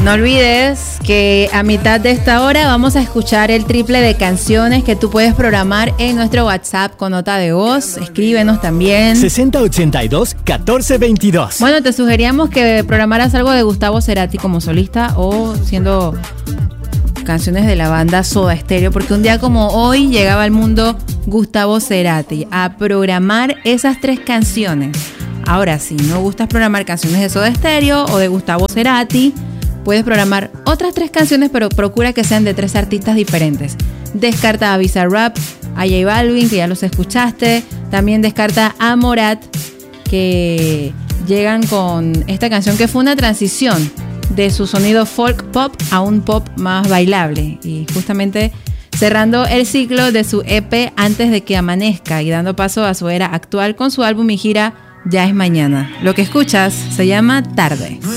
No olvides que a mitad de esta hora vamos a escuchar el triple de canciones que tú puedes programar en nuestro WhatsApp con nota de voz. Escríbenos también. 6082-1422. Bueno, te sugeríamos que programaras algo de Gustavo Cerati como solista o siendo canciones de la banda Soda Stereo, porque un día como hoy llegaba al mundo Gustavo Cerati a programar esas 3 canciones. Ahora, si no gustas programar canciones de Soda Stereo o de Gustavo Cerati, puedes programar otras 3 canciones, pero procura que sean de 3 artistas diferentes. Descarta a Bizarrap, a J Balvin, que ya los escuchaste. También descarta a Morat, que llegan con esta canción que fue una transición de su sonido folk pop a un pop más bailable. Y justamente cerrando el ciclo de su EP Antes de que amanezca y dando paso a su era actual con su álbum y gira Ya es mañana. Lo que escuchas se llama Tarde.